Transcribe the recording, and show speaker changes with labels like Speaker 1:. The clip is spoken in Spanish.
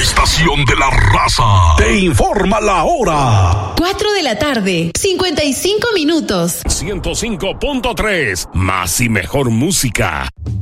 Speaker 1: estación de la raza te informa la hora.
Speaker 2: 4 de la tarde, 55 minutos.
Speaker 1: 105.3, más y mejor música.